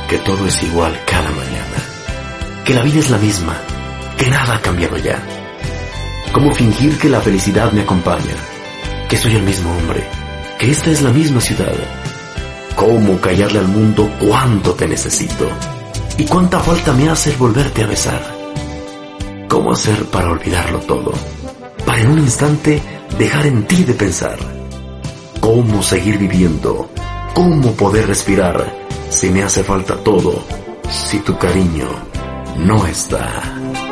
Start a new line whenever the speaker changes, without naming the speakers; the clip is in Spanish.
que todo es igual cada mañana, que la vida es la misma, que nada ha cambiado ya. ¿Cómo fingir que la felicidad me acompaña, que soy el mismo hombre, que esta es la misma ciudad? ¿Cómo callarle al mundo cuánto te necesito y cuánta falta me hace el volverte a besar? ¿Cómo hacer para olvidarlo todo, para en un instante dejar en ti de pensar? ¿Cómo seguir viviendo? ¿Cómo poder respirar si me hace falta todo, si tu cariño no está?